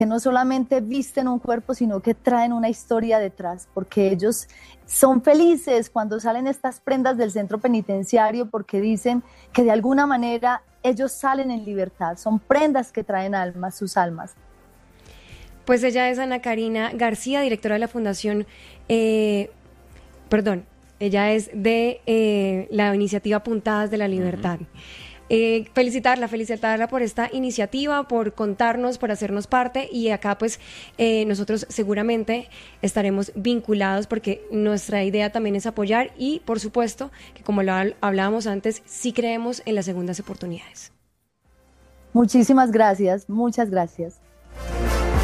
que no solamente visten un cuerpo, sino que traen una historia detrás, porque ellos son felices cuando salen estas prendas del centro penitenciario, porque dicen que de alguna manera ellos salen en libertad, son prendas que traen almas, sus almas. Pues ella es Ana Karina García, directora de la Fundación, perdón, ella es de la iniciativa Puntadas de la Libertad. Felicitarla por esta iniciativa, por contarnos, por hacernos parte, y acá pues nosotros seguramente estaremos vinculados porque nuestra idea también es apoyar y por supuesto que como lo hablábamos antes, sí creemos en las segundas oportunidades. Muchísimas gracias, muchas gracias.